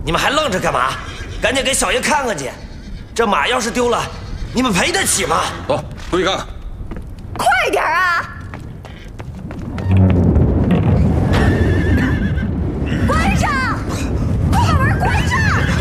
你们还愣着干嘛？赶紧给小爷看看去！这马要是丢了，你们赔得起吗？ 走，出去看看。 快点！